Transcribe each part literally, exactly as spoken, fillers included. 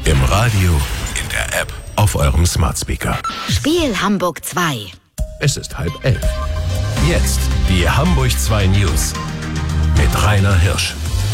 Im Radio, in der App, auf eurem Smart Speaker. Spiel Hamburg zwei. Es ist halb elf. Jetzt die Hamburg zwei News mit Rainer Hirsch.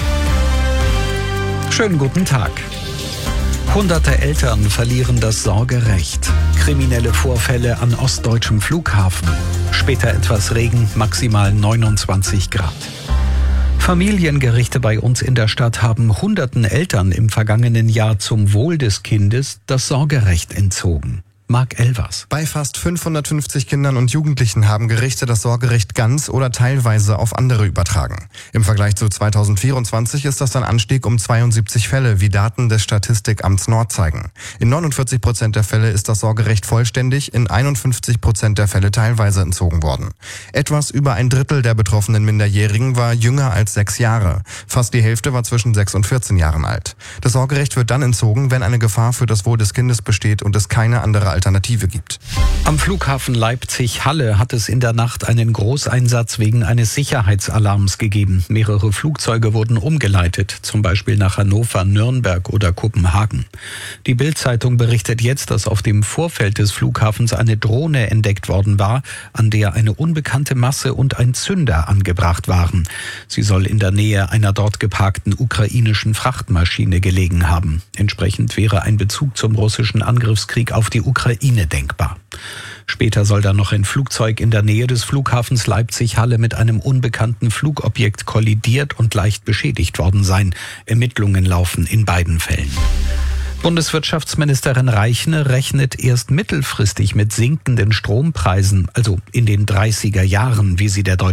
Schönen guten Tag. Hunderte Eltern verlieren das Sorgerecht. Kriminelle Vorfälle an ostdeutschem Flughafen. Später etwas Regen, maximal neunundzwanzig Grad. Familiengerichte bei uns in der Stadt haben hunderten Eltern im vergangenen Jahr zum Wohl des Kindes das Sorgerecht entzogen. Marc Elvers. Bei fast fünfhundertfünfzig Kindern und Jugendlichen haben Gerichte das Sorgerecht ganz oder teilweise auf andere übertragen. Im Vergleich zu zweitausendvierundzwanzig ist das ein Anstieg um zweiundsiebzig Fälle, wie Daten des Statistikamts Nord zeigen. In neunundvierzig Prozent der Fälle ist das Sorgerecht vollständig, in einundfünfzig Prozent der Fälle teilweise entzogen worden. Etwas über ein Drittel der betroffenen Minderjährigen war jünger als sechs Jahre. Fast die Hälfte war zwischen sechs und vierzehn Jahren alt. Das Sorgerecht wird dann entzogen, wenn eine Gefahr für das Wohl des Kindes besteht und es keine andere Alternative gibt. Am Flughafen Leipzig-Halle hat es in der Nacht einen Großeinsatz wegen eines Sicherheitsalarms gegeben. Mehrere Flugzeuge wurden umgeleitet, zum Beispiel nach Hannover, Nürnberg oder Kopenhagen. Die Bild-Zeitung berichtet jetzt, dass auf dem Vorfeld des Flughafens eine Drohne entdeckt worden war, an der eine unbekannte Masse und ein Zünder angebracht waren. Sie soll in der Nähe einer dort geparkten ukrainischen Frachtmaschine gelegen haben. Entsprechend wäre ein Bezug zum russischen Angriffskrieg auf die Ukraine denkbar. Später soll dann noch ein Flugzeug in der Nähe des Flughafens Leipzig-Halle mit einem unbekannten Flugobjekt kollidiert und leicht beschädigt worden sein. Ermittlungen laufen in beiden Fällen. Bundeswirtschaftsministerin Reichner rechnet erst mittelfristig mit sinkenden Strompreisen, also in den dreißiger Jahren, wie sie der Deutschen